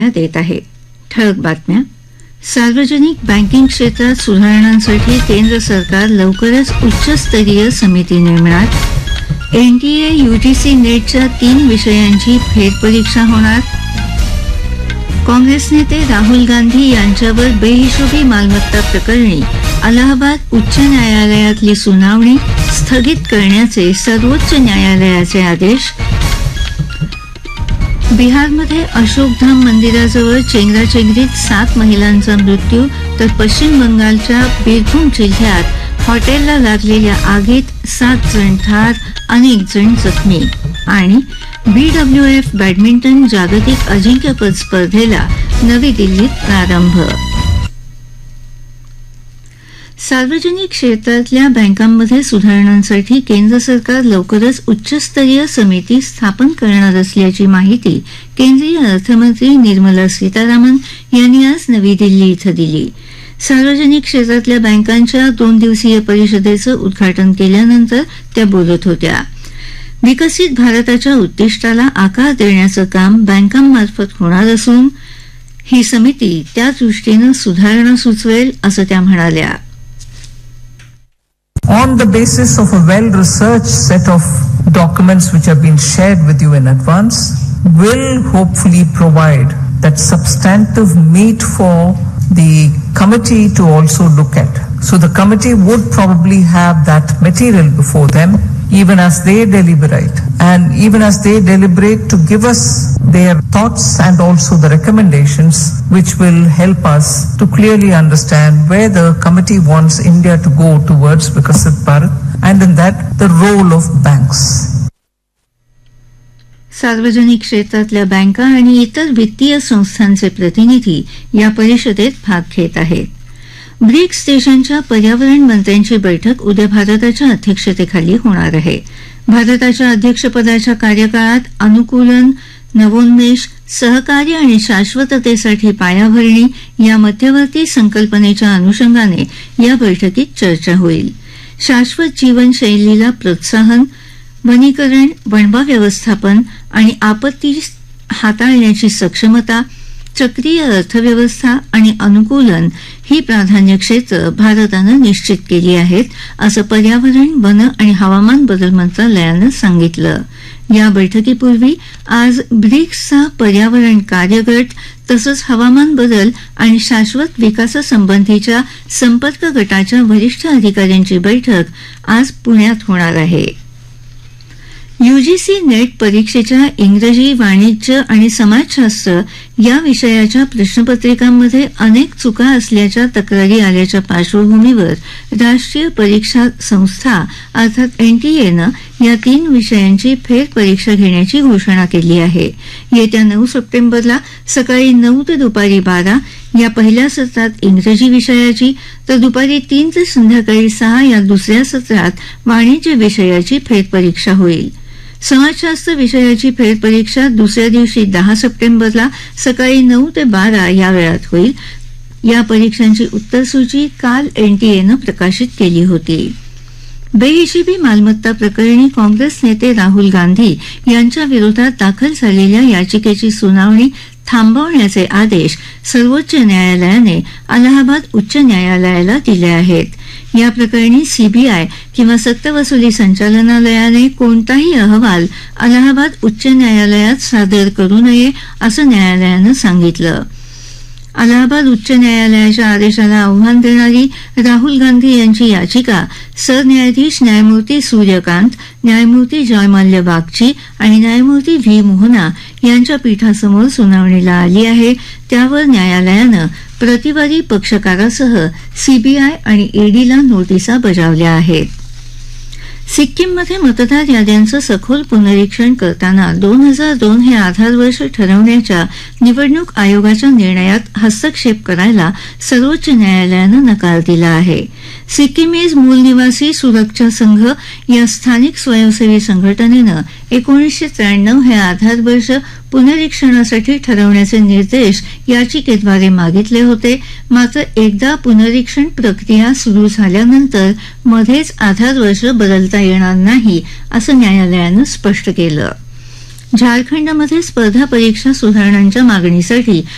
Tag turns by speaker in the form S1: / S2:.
S1: देत आहे. ठळक बातम्या. सार्वजनिक बँकिंग क्षेत्रात सुधारणांसाठी केंद्र सरकार लवकरच उच्चस्तरीय समिती नेमणार. एनटीए यूजीसी नेटच्या 3 विषयांची फेरपरीक्षा होणार. काँग्रेस नेते राहुल गांधी यांच्यावर बेहिशोबी मालमत्ता प्रकरणी अलाहाबाद उच्च न्यायालयातली सुनावणी स्थगित करण्याचे सर्वोच्च न्यायालयाचे आदेश. बिहारमध्ये अशोकधाम मंदिराजवळ चेंगराचेंगरीत 7 महिलांचा मृत्यू, तर पश्चिम बंगालच्या बीरभूम जिल्ह्यात हॉटेलला लागलेल्या आगीत 7 जण ठार, अनेक जण जखमी. आणि BWF बॅडमिंटन जागतिक अजिंक्यपद स्पर्धेला नवी दिल्लीत प्रारंभ. सार्वजनिक क्षेत्रातल्या बँकांमध्ये सुधारणांसाठी केंद्र सरकार लवकरच उच्चस्तरीय समिती स्थापन करणार असल्याची माहिती केंद्रीय अर्थमंत्री निर्मला सीतारामन यांनी आज नवी दिल्ली इथं दिली. सार्वजनिक क्षेत्रातल्या बँकांच्या 2 दिवसीय परिषदेचं उद्घाटन केल्यानंतर त्या बोलत होत्या. विकसित भारताच्या उद्दिष्टाला आकार देण्याचं काम बँकांमार्फत होणार असून ही समिती त्या दृष्टीनं सुधारणा सुचवेल असं त्या म्हणाल्या.
S2: On the basis of a well-researched set of documents which have been shared with you in advance, will hopefully provide that substantive meat for the committee to also look at. So the committee would probably have that material before them even as they deliberate, and even as they deliberate to give us their thoughts and also the recommendations which will help us to clearly understand where the committee wants India to go towards Vikasit Bharat, and in that the role of banks.
S1: सार्वजनिक क्षेत्रातल्या बँका आणि इतर वित्तीय संस्थांचे प्रतिनिधी या परिषदेत भाग घेत आहेत. ब्रिक्स देशांच्या पर्यावरण मंत्र्यांची बैठक उद्या भारताच्या अध्यक्षतेखाली होणार आहे. भारताच्या अध्यक्षपदाच्या कार्यकाळात अनुकूलन, नवोन्मेष, सहकार्य आणि शाश्वततेसाठी पायाभरणी या मध्यवर्ती संकल्पनेच्या अनुषंगाने या बैठकीत चर्चा होईल. शाश्वत जीवनशैलीला प्रोत्साहन, वनीकरण, वणवा व्यवस्थापन आणि आपत्ती हाताळण्याची सक्षमता, चक्रीय अर्थव्यवस्था आणि अनुकूलन ही प्राधान्य क्षेत्र भारतानं निश्चित केली आहेत असं पर्यावरण, वन आणि हवामान बदल मंत्रालयानं सांगितलं. या बैठकीपूर्वी आज ब्रिक्सचा पर्यावरण कार्यगट तसंच हवामान बदल आणि शाश्वत विकासासंबंधीच्या संपर्क गटाच्या वरिष्ठ अधिकाऱ्यांची बैठक आज पुण्यात होणार आहे. यूजीसी नेट परीक्षेच्या इंग्रजी, वाणिज्य आणि समाजशास्त्र या विषयाच्या प्रश्नपत्रिकांमध्ये अनेक चुका असल्याच्या तक्रारी आल्याच्या पार्श्वभूमीवर राष्ट्रीय परीक्षा संस्था अर्थात एनटीएनं या 3 विषयांची फेरपरीक्षा घेण्याची घोषणा केली आहे. येत्या 9 सप्टेंबरला सकाळी 9 ते दुपारी 12 या पहिल्या सत्रात इंग्रजी विषयाची, तर दुपारी 3 ते संध्याकाळी 6 या दुसऱ्या सत्रात वाणिज्य विषयाची फेरपरीक्षा होईल. समाजशास्त्र विषयाची फेरपरीक्षा दुसऱ्या दिवशी 10 सप्टेंबरला सकाळी 9 ते 12 या वेळात होईल. या परीक्षांची उत्तरसूची काल एनटीएनं प्रकाशित केली होती. बेहिशोबी मालमत्ता प्रकरणी काँग्रेस नेते राहुल गांधी यांच्या विरोधात दाखल झालेल्या याचिकेची सुनावणी थांबवण्याचे आदेश सर्वोच्च न्यायालयाने अलाहाबाद उच्च न्यायालयाला दिले आहेत. या प्रकरणी सीबीआय किंवा सक्तवसुली संचालनालयाने कोणताही अहवाल अलाहाबाद उच्च न्यायालयात सादर करू नये असं न्यायालयानं सांगितलं. अलाहाबाद उच्च न्यायालयाच्या आदेशाला आव्हान देणारी राहुल गांधी यांची याचिका सरन्यायाधीश न्यायमूर्ती सूर्यकांत, न्यायमूर्ती जयमाल्य बागची आणि न्यायमूर्ती व्ही मोहना यांच्या पीठासमोर सुनावणीला आली आहे. त्यावर न्यायालयानं प्रतिवादी पक्षकारासह सीबीआय आणि ईडीला नोटिसा बजावल्या आहेत. सिक्कीममध्ये मतदार याद्यांचं सखोल पुनरीक्षण करताना 2002 हे आधार वर्ष ठरवण्याच्या निवडणूक आयोगाच्या निर्णयात हस्तक्षेप करायला सर्वोच्च न्यायालयानं नकार दिला आहे. सिक्कीमीज मूल निवासी सुरक्षा संघ या स्थानिक स्वयंसेवी संघटनेनं 1993 हे आधार वर्ष पुनरीक्षणासाठी ठरवण्याचे निर्देश याचिकेद्वारे मागितले होते. मात्र एकदा पुनरीक्षण प्रक्रिया सुरू झाल्यानंतर मध्येच आधार वर्ष बदलता येणार नाही असं न्यायालयानं स्पष्ट केलं. झारखंडमध्ये स्पर्धा परीक्षा सुधारणांच्या मागणीसाठी